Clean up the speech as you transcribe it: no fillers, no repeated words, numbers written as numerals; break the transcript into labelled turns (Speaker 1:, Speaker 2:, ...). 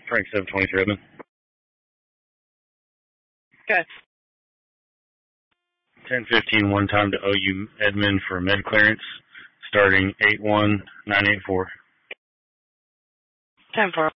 Speaker 1: Frank 723 Edmund.
Speaker 2: Okay.
Speaker 1: 10:15 one time to OU Edmund for med clearance, starting 81984.
Speaker 2: 10-4.